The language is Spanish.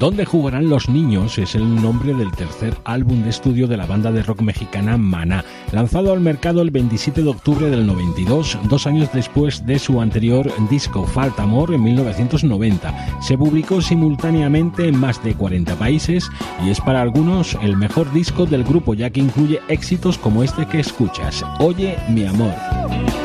¿Dónde jugarán los niños? Es el nombre del tercer álbum de estudio de la banda de rock mexicana Maná, lanzado al mercado el 27 de octubre del 92, 2 años después de su anterior disco Falta Amor en 1990. Se publicó simultáneamente en más de 40 países y es para algunos el mejor disco del grupo, ya que incluye éxitos como este que escuchas, Oye mi amor.